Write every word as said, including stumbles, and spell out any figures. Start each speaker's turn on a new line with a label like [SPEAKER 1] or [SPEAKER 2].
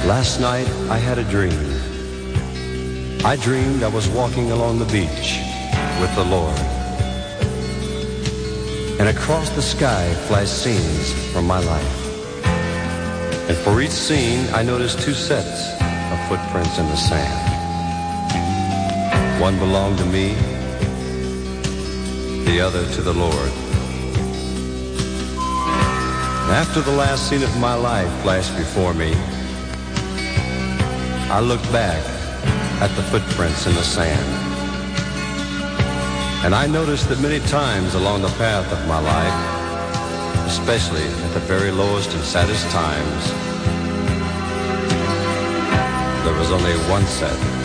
[SPEAKER 1] Last night I had a dream. I dreamed I was walking along the beach with the Lord. And across the sky flashed scenes from my life. And for each scene I noticed two sets of footprints in the sand. One belonged to me, the other to the Lord. After the last scene of my life flashed before me, I looked back at the footprints in the sand. And I noticed that many times along the path of my life, especially at the very lowest and saddest times, there was only one set